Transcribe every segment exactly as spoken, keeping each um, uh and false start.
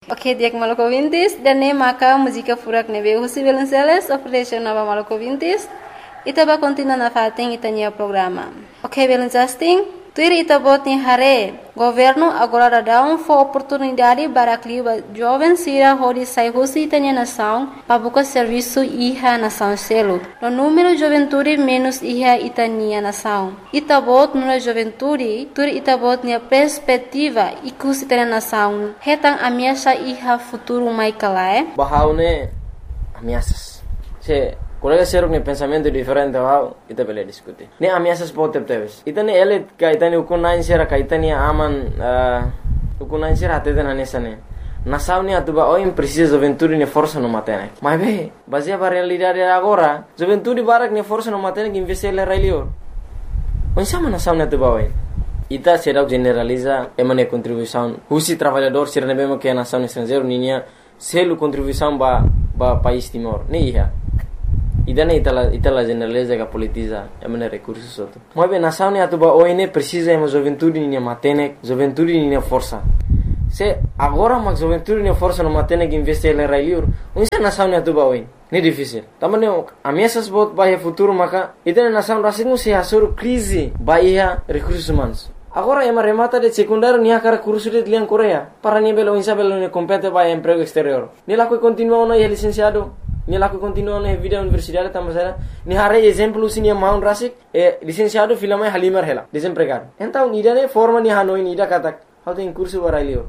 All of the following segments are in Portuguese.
Ok, dia Maluco ouvintes, dan ne maka música furak nebe Husi Belenceles, oferece nova Maluco ouvintes, ita ba continua na fating itanya programa. Ok, Belencasting, tuir ita bot ni hare, governo agora dá um for oportunidade para clima jovem sira hodi sai Husi itanya nação, para buscar serviço iha nação selo. No número juventude menos iha itania nação. Ita bot nuna juventude, tuir ita bot ni perspectiva ikus itanya nação. Hetang ameaça iha futuro mai kalae. Bahaune ameaças. Se colega ser um pensamento diferente bahau ita bele discutir. Ne ameaças pode ter. Ita ne ele kaitani ukunain sera kaitani aman ukunain sera até na nessa ne. Nação ne atuba oi precisa juventude ne força no matene. Mas be, baseia para realidade agora, juventude barak ne força no matene que investir ele railio. Onde sama nação ne atuba oi. Ita será generaliza emane contribuição. Husi trabalhador será ne bemo que a nação estrangeiro ninha selo contribuição ba ba país Timor. Ne ia. Idane itala itala generaliza que politiza emane recursos outro. Mas bem nação ne atuba oi ne precisa ema juventude ninha matene, juventude ninha força. Se agora mas juventude ninha força no matene que investir ele railio. Onde sa nação ne atuba oi. Ne difícil. Também ameaças bot bahia futuro maka idane nação rasingu se hasur crise bahia recursos humanos. Agora ema remata de secundário nia cara curso de liang Coreia. Para nia belo insa belo ne compete para emprego exterior. Ni lá que continua no licenciado, ni lá que continua na vida universidade também. Ni hare exemplo sini maun rasik e licenciado filama halimar hela desempregado. Então ni dane forma ni hanoi ni da kata. How tem curso para ilio.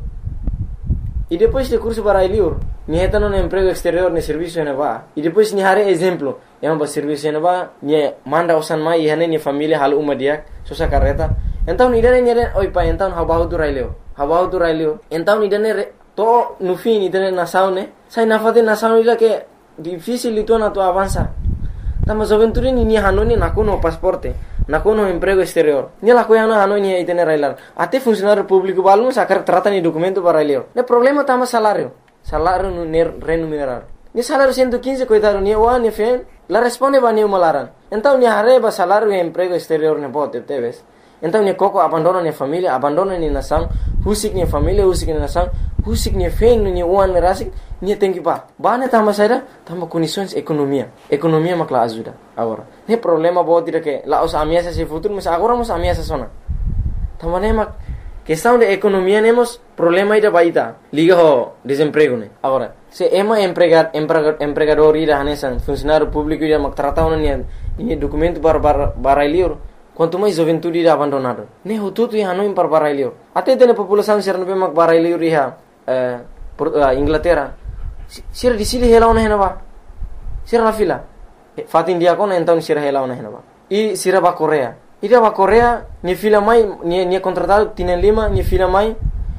E depois de curso para ilio, ni heta no emprego exterior ne serviço ne va. E depois ni hare exemplo, ema ba serviço ne va, ni manda usan mai e hane ni família hal uma dia, sosa carreta. Então ni dane ni dane oi pa então habahu tu railio. Habahu tu railio. Então ni dane to no fim ni dane nação ne. Sai na fate nação ila que difícil itu na tu avança. Tama juventude ni ni hanoni na kuno pasporte. Na kuno emprego exterior. Ni la coia na hanoni itene railar. Até funcionário público balum sacar trata ni documento para railio. Ne problema tama salário. Salário no remunerar. Ni salário cento e quinze coitado ni o ni fen. La responde ba ni malaran. Então ni hareba salário e emprego exterior ne bote teves. Então ni coco abandona ni família, abandona ni nação, husik ni família, husik ni nação, husik ni fen ni uan rasik, ni tem que ba. Ba ne tama saída, tama condições economia. Economia makla ajuda agora. Ne problema bote dire que la os ameaças e futuro, mas agora mos ameaças sona. Tama ne mak questão de economia nemos problema ida baita. Liga ho desemprego ne. Agora, se ema empregar empregador ida hanesan funcionário público ida mak tratau ni ni documento para para ilio. Quanto mais juventude irá abandonado. Ne hututu ia hanoi par barailio. Até tem a população ser no bemak barailio riha eh Inglaterra. Sira di sili hela ona henaba. Sira la fila. Fatin dia kona então sira hela ona henaba. E sira ba Coreia. Ida ba Coreia ni fila mai ni ni contratado tienen lima ni fila mai.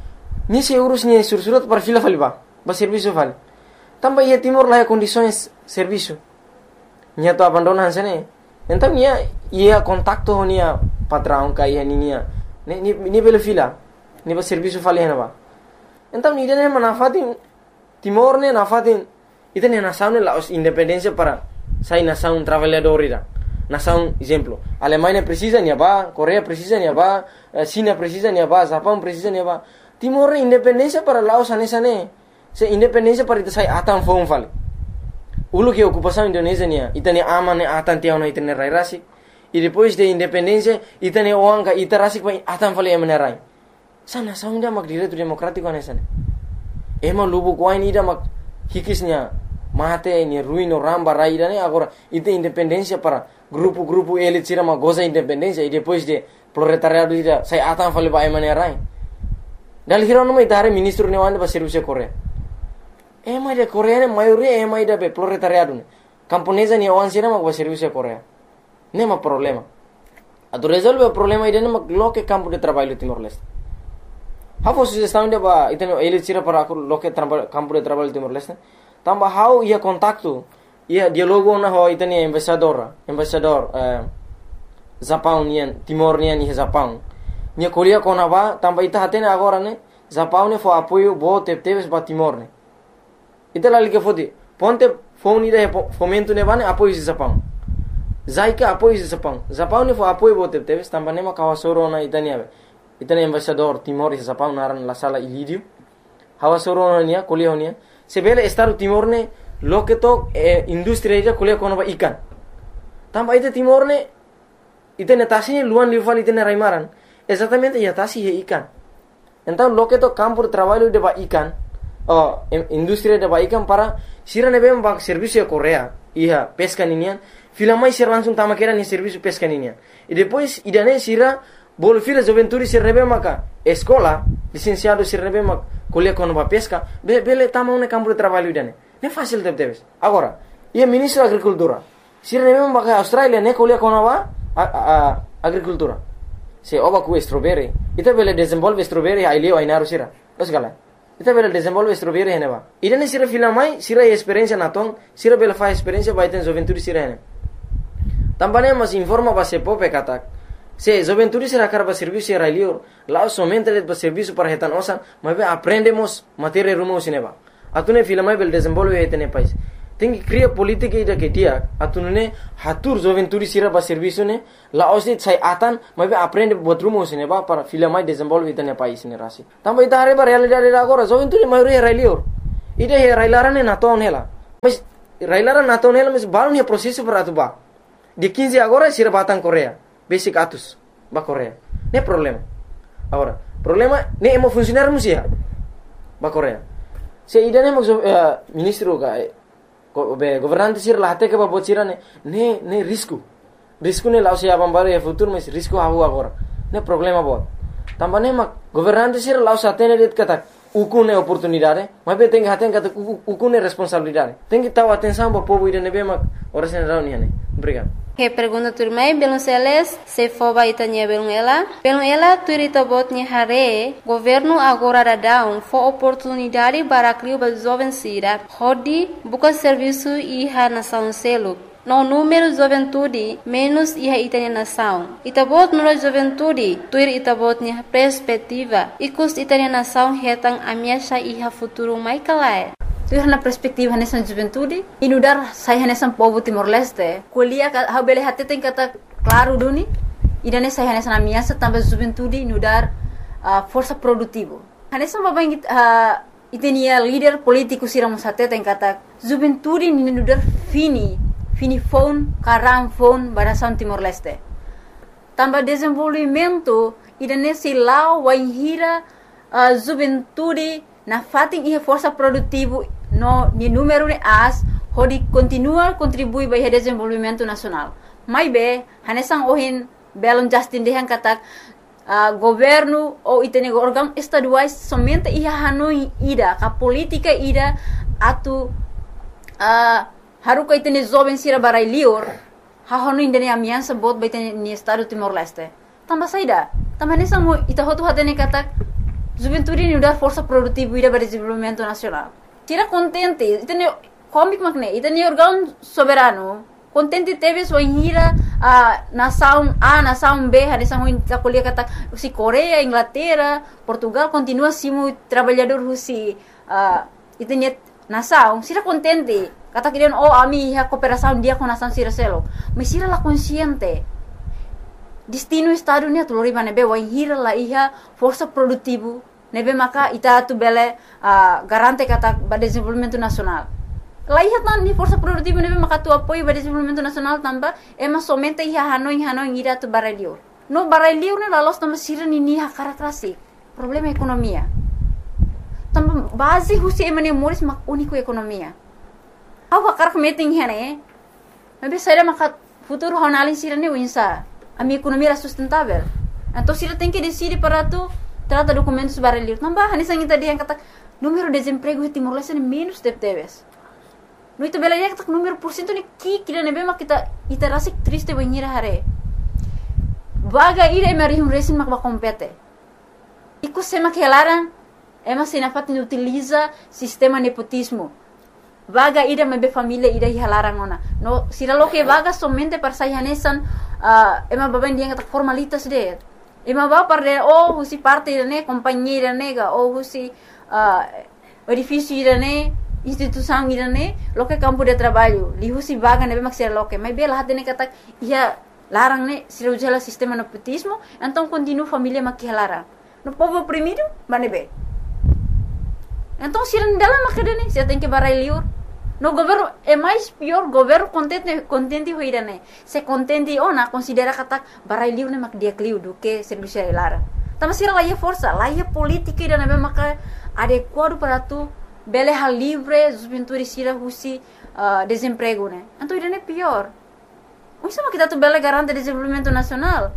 Ni se urus ni sursurat par fila faliba. Ba serviço vale. Tamba ia Timor lá condições serviço. Ni to abandonan sene. Então nia ia contacto nia patrão kai nia ni ni ni bela fila ni ba serviço fali henaba. Então ni dene manafatin Timor ne nafatin itene nação ne la independência para sai nação trabalhador ira. Nação exemplo, Alemanha precisa nia ba, Coreia precisa nia ba, China precisa nia ba, Japão precisa nia ba. Timor independência para Laos anesa ne. Se independência para ita sai atan fom fali. Ulu que ocupação Indonésia nia, itane aman ne atan tiau na itane rai rasik. E depois de independência, itane oanga ita rasik pa atan fali emane rai. Sa nação ida mak direito democrático anesa ne. Ema lubu kuain ida mak hikisnya mate ni ruino ramba rai ida ne agora ita independência para grupo-grupo elit sira mak goza independência e depois de proletariado ida sai atan fali pa emane rai. Dal hirono mai tare ministro ne wande ba serviço Coreia. Ema de Coreia ne maioria ema ida be proletariado ne. Camponesa ni awan sira mak ba serviço Coreia. Nema problema. Atu resolve o problema ida ne mak loke campo de trabalho Timor-Leste. Hafo sugestão de ba itene elit sira para loke campo de trabalho Timor-Leste. Tamba how ia contacto ia dialogo na ho itene embaixador, embaixador eh Japão nian Timor nian ni Japão. Nia Coreia kona ba tamba ita hatene agora ne Japão ne fo apoio bo tepteves ba Timor ne. Ita lali que fodi ponte phone ida fomento ne bane apoio de Japão. Zaika apoio de Japão. Japão ne fo apoio bo tepteves tamba ne ma kawasoro na itania. Itane embaixador Timor e Japão naran la sala ilidio. hawa soronia kuliah honia sebele Estado Timor ne loke to eh, industri ija kuliah kono ba ikan tamba ite Timor ne ite netasi luan lival ite raimaran exatamente ya tasi he ikan então loke to campo de trabalho de ba ikan oh, industri de ba ikan para sira nebe ba serviço de Coreia ia pesca ninian filamai sir langsung tama kera ni serviço pesca ninian e depois idane sira bolo fila juventude sir nebe maka escola licenciado sir nebe mak kuliah kono ba pesca be bele tama un campo de trabalho idane ne fácil de debes agora ia ministro da agricultura sir nebe maka Australia ne kuliah kono ba a, a, agricultura se oba ku strawberry ita bele desenvolve strawberry ai leo ai naru sira dos gala ita bele desenvolve strawberry hene ba idane sira filamai sira experiência naton sira bele fa experiência ba iten juventude sira hene tambane mas informa ba se pope katak se juventude sira karba serviço era leo lá somente de serviço para retan osan mas aprendemos matéria rumo sineba atune filamai bele desenvolve etene país tem que criar política ida que dia atune hatur juventude sira ba serviço ne la osit sai atan mas aprende buat rumo sineba para filamai desenvolve etene país ne rasi tamba ita are ba realidade agora juventude maioria era leo ida he railarane na ton hela mas railara na ton hela mas baru ne processo para tu ba de quinze agora sira batang Coreia basic atus ba Coreia ne problema agora problema ne emo funcionar musia ba Coreia se idane mo uh, ministro ga be governante sir la hate ke ba bocira ne ne ne risco risco ne lao se abam baru e futuro mas risco hahu agora ne problema bo tambane ma governante sir lao sa tene det kata ukune oportunidade mas be tem haten kata ukune responsabilidade tem que tau atenção ba povo idane be ma ora sen reunião ne obrigado. Que pergunta turmai belum seles se foba itanya belum ela belum ela turita botnya hare governo agora da down for oportunidade para criar ba jovem sira hodi buka serviço iha nação selo no número juventude menos iha itanya nação itabot no juventude tuir itabotnya perspectiva ikus itanya nação hetang amiasha iha futuro mai kalai tu na perspektiva nessa juventude inudar saya nessa povo Timor Leste kuliah ha bele hati tem kata claro duni idane saya nessa na minha também juventude inudar uh, força produtivo nessa babang uh, itenia líder político siramos hati tem kata juventude inudar fini fini phone karang phone barasan Timor Leste tambah desenvolvimento idane silau waihira uh, juventude na fating iha força produtivo no ni número de as hodi continua contribui para o desenvolvimento nacional mai be hanesang ohin belon Justin dehan katak uh, governo ou itene órgão estaduais somente iha hanoi ida ka política ida atu uh, haruka itene jovem sira barai lior ha honu indene amiança bot ba itene ni estado Timor Leste tamba saida tamba hanesang mo ita hotu hatene katak juventude ni udah força produtiva ida para desenvolvimento nacional tira contente itene comic makne itene órgão soberano contente teve sua hira a nação A nação B hanesang ho ta kuliah kata si Coreia Inglaterra Portugal continua simo trabalhador husi uh, itene nação sira contente kata kirian oh ami ha cooperação dia com nação sira selo mas sira la consciente destino estado ni atulori nebe wa hira la iha força produtivo nebe maka ita tu bele uh, garante kata ba desenvolvimento nacional la iha tan ni força produtivo nebe maka tu apoio ba desenvolvimento nacional tamba ema somente iha hanoi hanoi ira tu barelio no barelio ne la los tamba sira ni ni ha karakterasi problema ekonomia tamba base husi emane moris mak unico ekonomia awa karak meeting hene nebe saira maka futuro honalin sira ni winsa a minha economia era sustentável. Então, se ela tem que decidir para tu, trata documentos barulhos. Não vai, nessa ainda dia kata número de desemprego em Timor Leste é menos de teves. No itu bela dia kata número por cento ni ki kira nebe mak kita ita rasik triste banhira hare. Vaga ira emari hum resin mak ba compete. Iku sema que elaran ema sinafat ni utiliza sistema nepotismo. Vaga ida mebe família ida hihalarang ona. No sila lo que vaga somente para sayanesan uh, ema baban dia kata formalitas de. Ema ba para oh husi parte ne companhia nega oh husi uh, edifício ne instituição ne lo que campo de trabalho. Li husi vaga nebe mak sila lo que mas bela hatene kata ia larang ne sila ujala sistema nepotismo então continua família mak hihalarang. No povo oprimido banebe. Então, se não dá lá macadane, você tem que barai liur. No governo é mais pior, governo contente contente hoira né. Se contente ou na considera kata barai liur né mak dia kliu do que serviço lara. Tama sira lá é força, lá é política e na maka adequado para tu bele hal livre, juventude sira husi uh, desemprego né. Então isso é pior. Isso é kita tu bele garante desenvolvimento nacional.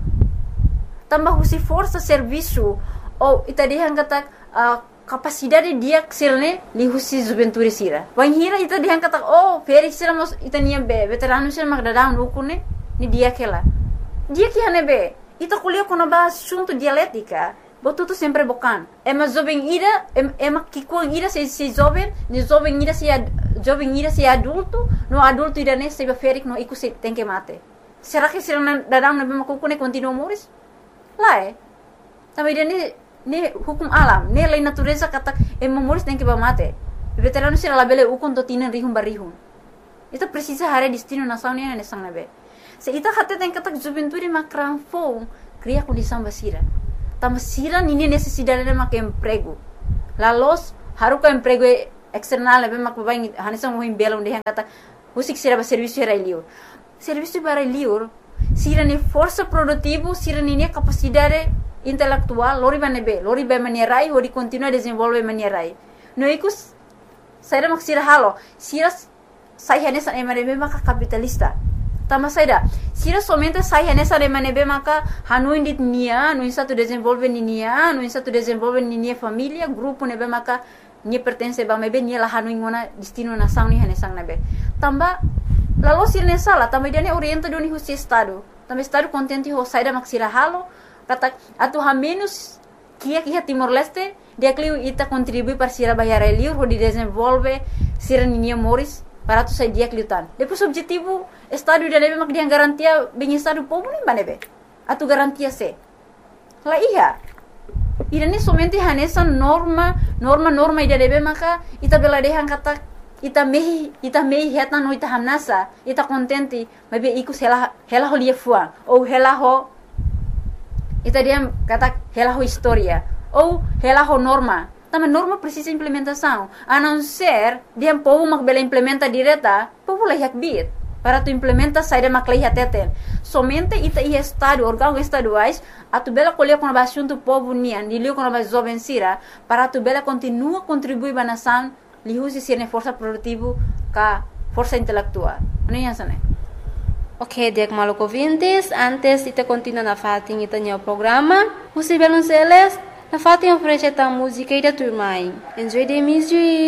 Tambah husi força serviço ou ita dihan kata uh, capacidade dia sirne li husi juventude sira. Wan hira ita dihan kata oh feri sira mos ita nia be veterano sira mak dadang rukune ni dia kela. Dia que hane be ita kuliah kono ba assunto dialética. Botu tu sempre bocan. Ema jovem ira, ema kikuang ira se se jovem, ni jovem ira se jovem ira se adulto, no adulto ira ne se ferik no iku se tem que mate. Será que sira dadang na be makukune continua moris? Lá é. Também ne ne hukum alam, ne lei natureza kata ema moris tem que ba mate. Veterano sira labele ukon to tinan rihum barihum. Ita precisa hare destino nação ne ne sang na be. Se ita hatte tem kata juventude makran fo, cria condição basira. Tama sira nini necessidade de mak emprego. La los haruka emprego external be mak babai hanisang mo himbela onde han kata usik sira ba serviço era liur. Serviço para liur sira ni força produtivo, sira ni capacidade intelectual, lori bane be, lori be manierai ori continua desenvolve manierai. No ikus sira mak sira halo, sira sai hanesa emare be mak capitalista. Tama saida, sira somente sai nessa remanebe maka hanu indit nia, no insa tu desenvolve ni nia, no insa tu desenvolve ni nia família, grupo nebe maka ni pertence ba mebe nia la hanu ingona destino nação ni hanesang nebe. Tamba lalu sira nessa la, tamba idane orienta doni husi estado. Tamba estado contente ho saida mak sira halo, kata atu ha menos kia kia Timor Leste, dia kliu ita contribui para sira bayar liur ho di desenvolve sira ni nia moris. Para tu sai dia kliutan. Depois objetivo estado da nebe mak dia garantia bem estado povo nem banebe. Atu garantia se. La iya. Ida ni somente hanesa norma, norma norma ida nebe maka ita bela dehan kata ita mehi ita mehi heta no ita hanasa, ita contente, mabe iku hela hela ho lia fuang ou hela ho ita dia kata hela ho historia ou hela ho norma. Tama norma precisa implementação. A não ser, dia povo mak bela implementa direta, povo lá yak bit. Para tu implementa saída mak lá teten. Somente ita ia estado, órgão estaduais, a tu bela colher com a assunto povo nian, dilio com a jovem sira, para tu bela continua contribuir para a nação, li usi sirne força produtiva ka força intelectual. Não é isso, né? Ok, Diak Maluco Vintes, antes ita continua na fating ita nyo programa, usi belon seles, na fating oferece ta música e da turma. Enjoy the music.